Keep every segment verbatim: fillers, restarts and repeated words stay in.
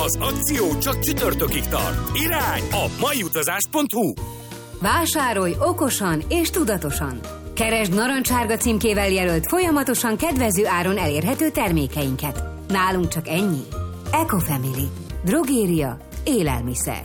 Az akció csak csütörtökig tart. Irány a maiutazás pont hu. Vásárolj okosan és tudatosan. Keresd narancssárga címkével jelölt, folyamatosan kedvező áron elérhető termékeinket. Nálunk csak ennyi. Ecofamily. Drogéria. Élelmiszer.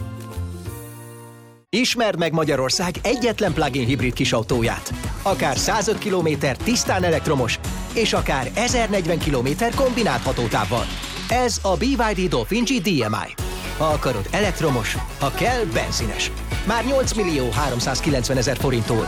Ismerd meg Magyarország egyetlen plug-in hibrid kisautóját. Akár százöt kilométer tisztán elektromos, és akár ezernegyven kilométer kombinált hatótávval. Ez a bé vé dé Dolphin G dé em i. Ha akarod elektromos, ha kell benzines. Már nyolc millió háromszázkilencvenezer forinttól.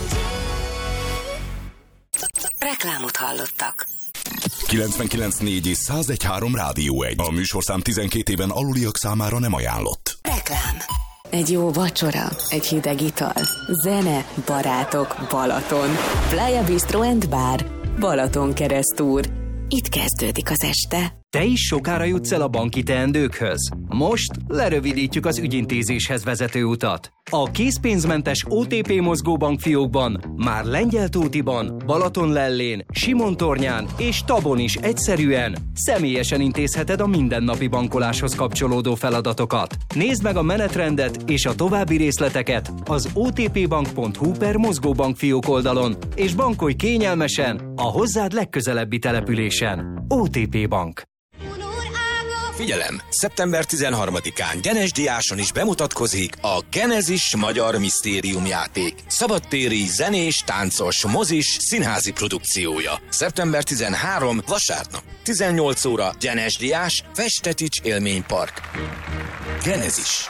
Reklámot hallottak. kilencvenkilenc négy és száz egy három Rádió egy. A műsorszám tizenkét éven aluliak számára nem ajánlott. Reklám. Egy jó vacsora, egy hideg ital, zene, barátok, Balaton. Playa Bistro and Bar, Balaton Keresztúr. Itt kezdődik az este. Te is sokára jutsz el a banki teendőkhöz? Most lerövidítjük az ügyintézéshez vezető utat. A készpénzmentes o té pé mozgóbank fiókban már Lengyeltótiban, Balatonlellén, Simontornyán és Tabon is egyszerűen, személyesen intézheted a mindennapi bankoláshoz kapcsolódó feladatokat. Nézd meg a menetrendet és a további részleteket az o té pé bank pont hu per mozgóbankfiók oldalon, és bankolj kényelmesen a hozzád legközelebbi településen. o té pé Bank. Figyelem! szeptember tizenharmadikán Genes Diáson is bemutatkozik a Genezis Magyar Misztériumjáték. Szabadtéri, zenés, táncos, mozis, színházi produkciója. szeptember tizenharmadika vasárnap. tizennyolc óra Genes Diás, Festetics Élménypark. Genezis.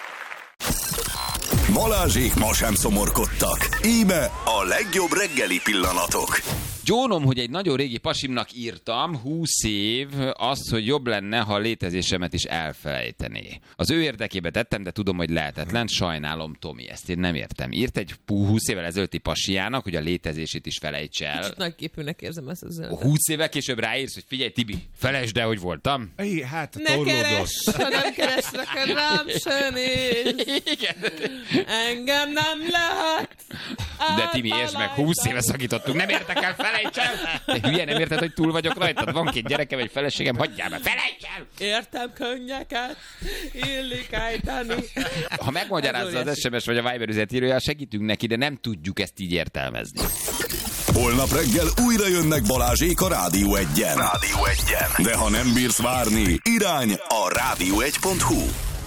Balázsék ma sem szomorkodtak. Íme a legjobb reggeli pillanatok. Gyónom, hogy egy nagyon régi pasimnak írtam, húsz év, azt, hogy jobb lenne, ha a létezésemet is elfelejtené. Az ő érdekébe tettem, de tudom, hogy lehetetlen. Sajnálom, Tomi, ezt én nem értem. Írt egy húsz évvel ezelőtti pasiának, hogy a létezését is felejts el. Kicsit nagyképűnek érzem ezt az üzenetet. húsz évvel később ráírsz, hogy figyelj, Tibi, felejtsd el, hogy voltam. É, hát ne keres, ha nem keresnek, rám se néz. Igen. Engem nem lehet. De Tibi, értsd meg, húsz éve szakítottunk, nem értek el, felejts el! Te hülye, nem érted, hogy túl vagyok rajtad? Van két gyerekem, egy feleségem, hagyjál be, felejts el! Értem könnyeket, illik ejteni. Ha megmagyarázza az es em es vagy a Viber üzenetíróját, segítünk neki, de nem tudjuk ezt így értelmezni. Holnap reggel újra jönnek Balázsék a Rádió egyen. Rádió egyen. De ha nem bírsz várni, irány a rádió egy pont hu.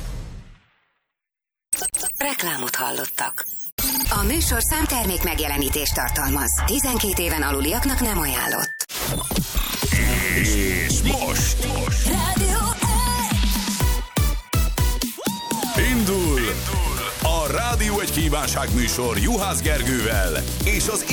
Reklámot hallottak. A műsorszám termék megjelenítést tartalmaz. tizenkét éven aluliaknak nem ajánlott. És most, most. Rádió Indul a Rádió egy kívánságműsor Juhász Gergővel és az